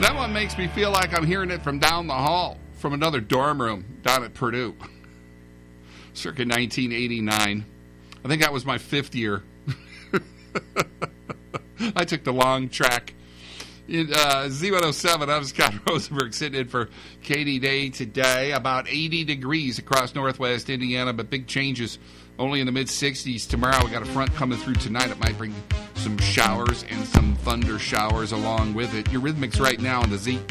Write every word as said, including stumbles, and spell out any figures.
That one makes me feel like I'm hearing it from down the hall, from another dorm room down at Purdue. Circa nineteen eighty-nine. I think that was my fifth year. I took the long track. In uh, Z one oh seven, I'm Scott Rosenberg sitting in for Katie Day today. About eighty degrees across northwest Indiana, but big changes only in the mid-sixties tomorrow. We got a front coming through tonight. It might bring some showers and some thunder showers along with it. Your Rhythmics right now on the Z